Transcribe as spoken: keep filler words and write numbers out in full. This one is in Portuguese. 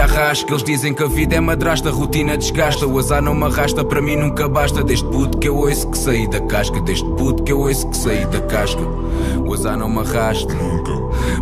arrasca. Eles dizem que a vida é madrasta, a rotina desgasta. O azar não me arrasta, para mim nunca basta. Desde puto que eu ouço que saí da casca. Desde puto que eu ouço que saí da casca. O azar não me arrasta,